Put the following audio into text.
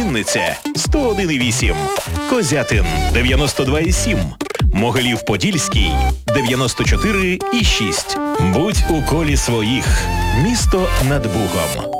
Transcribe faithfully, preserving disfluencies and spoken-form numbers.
Вінниця сто один і вісім, Козятин дев'яносто два і сім, Могилів-Подільський дев'яносто чотири і шість. Будь у колі своїх. Місто над Бугом.